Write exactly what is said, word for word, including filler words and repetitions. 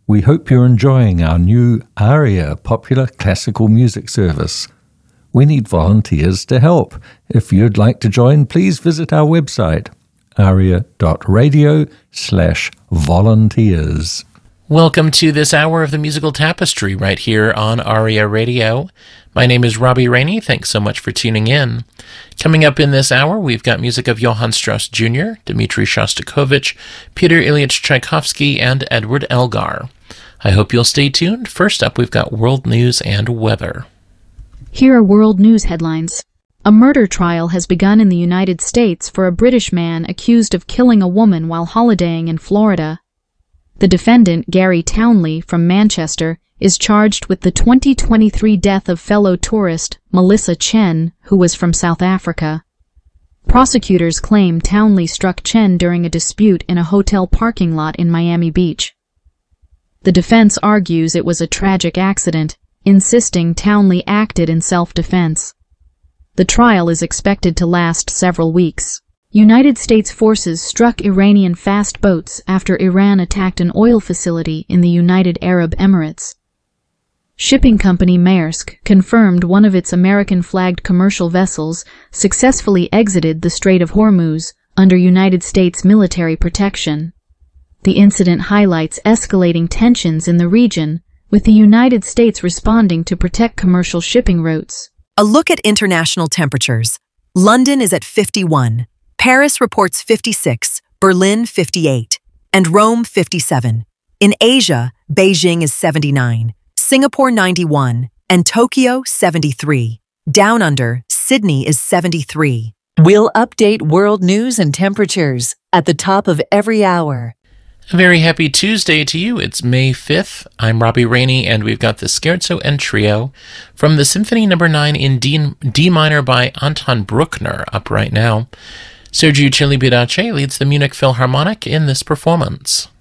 We hope you're enjoying our new ARIA popular classical music service. We need volunteers to help. If you'd like to join, please visit our website, aria.radio slash volunteers. Welcome to this hour of the Musical Tapestry right here on ARIA Radio. My name is Robbie Rainey. Thanks so much for tuning in. Coming up in this hour, we've got music of Johann Strauss Junior, Dmitri Shostakovich, Peter Ilyich Tchaikovsky, and Edward Elgar. I hope you'll stay tuned. First up, we've got world news and weather. Here are world news headlines. A murder trial has begun in the United States for a British man accused of killing a woman while holidaying in Florida. The defendant, Gary Townley, from Manchester, is charged with the twenty twenty-three death of fellow tourist Melissa Chen, who was from South Africa. Prosecutors claim Townley struck Chen during a dispute in a hotel parking lot in Miami Beach. The defense argues it was a tragic accident, insisting Townley acted in self-defense. The trial is expected to last several weeks. United States forces struck Iranian fast boats after Iran attacked an oil facility in the United Arab Emirates. Shipping company Maersk confirmed one of its American-flagged commercial vessels successfully exited the Strait of Hormuz under United States military protection. The incident highlights escalating tensions in the region, with the United States responding to protect commercial shipping routes. A look at international temperatures. London is at fifty-one. Paris reports fifty-six, Berlin fifty-eight, and Rome fifty-seven. In Asia, Beijing is seventy-nine, Singapore ninety-one, and Tokyo seventy-three. Down under, Sydney is seventy-three. We'll update world news and temperatures at the top of every hour. A very happy Tuesday to you. It's May fifth. I'm Robbie Rainey, and we've got the Scherzo and Trio from the Symphony Number nine in D, D minor by Anton Bruckner up right now. Sergiu Celibidache leads the Munich Philharmonic in this performance.